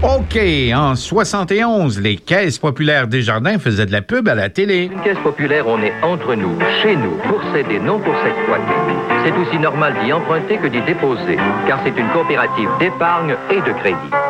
OK, en 71, les caisses populaires Desjardins faisaient de la pub à la télé. Une caisse populaire, on est entre nous, chez nous, pour s'aider, non pour s'exploiter. C'est aussi normal d'y emprunter que d'y déposer, car c'est une coopérative d'épargne et de crédit.